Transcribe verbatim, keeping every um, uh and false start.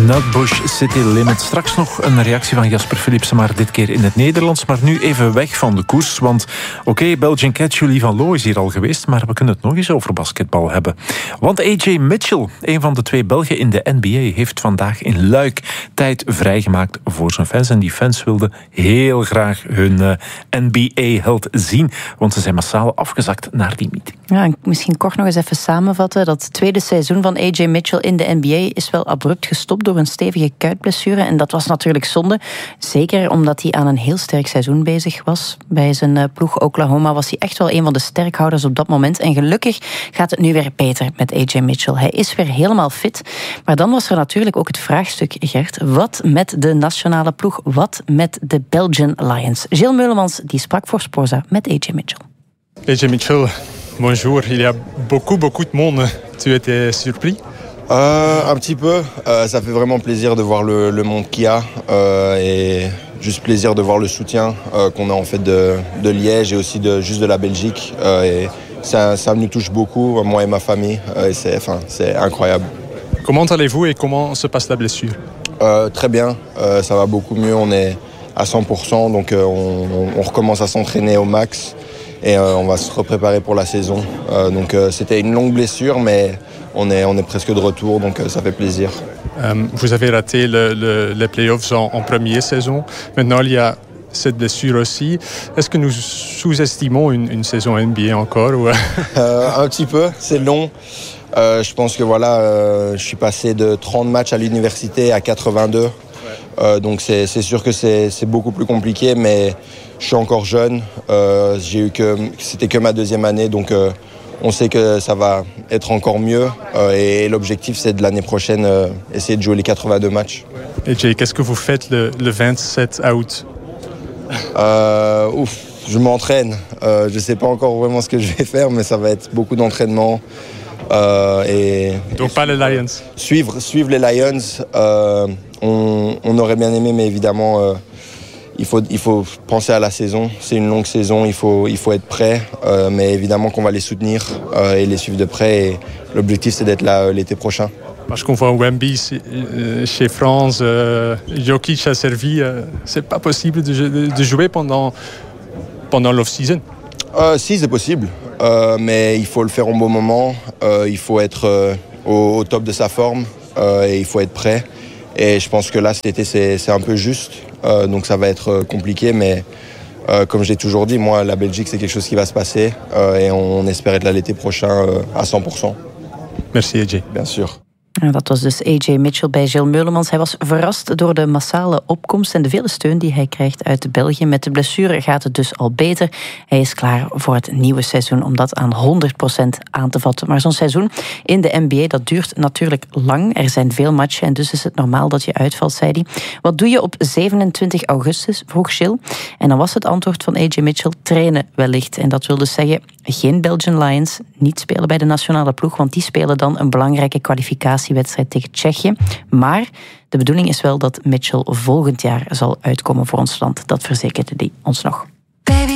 Nutbush City Limit. Straks nog een reactie van Jasper Philipsen, maar dit keer in het Nederlands. Maar nu even weg van de koers, want oké, okay, Belgian Cat Julie van Loo is hier al geweest, maar we kunnen het nog eens over basketbal hebben. Want A J Mitchell, een van de twee Belgen in de N B A, heeft vandaag in Luik tijd vrijgemaakt voor zijn fans. En die fans wilden heel graag hun uh, N B A-held zien, want ze zijn massaal afgezakt naar die meeting. Ja, en misschien kort nog eens even samenvatten. Dat tweede seizoen van A J Mitchell in de N B A is wel abrupt gestopt door een stevige kuitblessure. En dat was natuurlijk zonde. Zeker omdat hij aan een heel sterk seizoen bezig was. Bij zijn ploeg Oklahoma was hij echt wel een van de sterkhouders op dat moment. En gelukkig gaat het nu weer beter met A J Mitchell. Hij is weer helemaal fit. Maar dan was er natuurlijk ook het vraagstuk, Gert. Wat met de nationale ploeg? Wat met de Belgian Lions? Gilles Meulemans die sprak voor Sporza met A J Mitchell. A J Mitchell, bonjour. Il y a beaucoup, beaucoup de monde. Tu étais surpris? Euh, un petit peu. Euh, ça fait vraiment plaisir de voir le, le monde qu'il y a euh, et juste plaisir de voir le soutien euh, qu'on a en fait de, de Liège et aussi de, juste de la Belgique. Euh, et ça, ça nous touche beaucoup, moi et ma famille. Euh, et c'est, enfin, c'est incroyable. Comment allez-vous et comment se passe la blessure? euh, Très bien, euh, ça va beaucoup mieux. On est à cent pour cent, donc euh, on, on recommence à s'entraîner au max et euh, on va se repréparer pour la saison. Euh, donc euh, c'était une longue blessure, mais On est, on est presque de retour, donc ça fait plaisir. Euh, vous avez raté le, le, les playoffs en, en première saison. Maintenant, il y a cette blessure aussi. Est-ce que nous sous-estimons une, une saison N B A encore ou... euh, Un petit peu, c'est long. Euh, je pense que voilà, euh, je suis passé de trente matchs à l'université à quatre-vingt-deux. Euh, donc c'est, c'est sûr que c'est, c'est beaucoup plus compliqué, mais je suis encore jeune. Euh, j'ai eu que, c'était que ma deuxième année, donc... Euh, On sait que ça va être encore mieux euh, et l'objectif c'est de l'année prochaine euh, essayer de jouer les quatre-vingt-deux matchs. Et Jay, qu'est-ce que vous faites le, le vingt-sept août? euh, Ouf, je m'entraîne. Euh, je ne sais pas encore vraiment ce que je vais faire, mais ça va être beaucoup d'entraînement. Euh, et, Donc et pas les Lions? Suivre, suivre les Lions. Euh, on, on aurait bien aimé, mais évidemment... Euh, Il faut, il faut penser à la saison. C'est une longue saison, il faut, il faut être prêt. Euh, mais évidemment qu'on va les soutenir euh, et les suivre de près. Et l'objectif, c'est d'être là euh, l'été prochain. Parce qu'on voit Wemby chez France, euh, Jokic a servi. Euh, c'est pas possible de, de jouer pendant, pendant l'off-season? euh, Si, c'est possible. Euh, mais il faut le faire au bon moment. Euh, il faut être euh, au, au top de sa forme. Euh, et il faut être prêt. Et je pense que là, cet été, c'est, c'est un peu juste. Euh, donc ça va être compliqué, mais euh, comme j'ai toujours dit, moi, la Belgique, c'est quelque chose qui va se passer. Euh, et on espère être là l'été prochain euh, à cent pour cent. Merci, A J. Bien sûr. Ja, dat was dus A J Mitchell bij Gilles Meulemans. Hij was verrast door de massale opkomst en de vele steun die hij krijgt uit België. Met de blessure gaat het dus al beter. Hij is klaar voor het nieuwe seizoen om dat aan honderd procent aan te vatten. Maar zo'n seizoen in de N B A, dat duurt natuurlijk lang. Er zijn veel matchen en dus is het normaal dat je uitvalt, zei hij. Wat doe je op zevenentwintig augustus, vroeg Gilles. En dan was het antwoord van A J Mitchell trainen wellicht. En dat wil dus zeggen geen Belgian Lions, niet spelen bij de nationale ploeg, want die spelen dan een belangrijke kwalificatiewedstrijd tegen Tsjechië. Maar de bedoeling is wel dat Mitchell volgend jaar zal uitkomen voor ons land. Dat verzekerde hij ons nog. Baby.